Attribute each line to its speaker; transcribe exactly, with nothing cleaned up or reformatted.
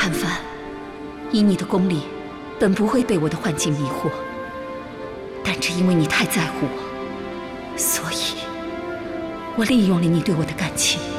Speaker 1: 韩帆，以你的功力，本不会被我的幻境迷惑，但只因为你太在乎我，所以我利用了你对我的感情。